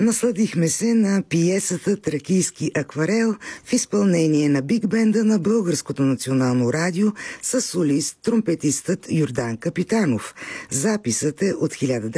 Насладихме се на пиесата «Тракийски акварел» в изпълнение на биг бенда на Българското национално радио с солист тромпетистът Йордан Капитанов. Записът е от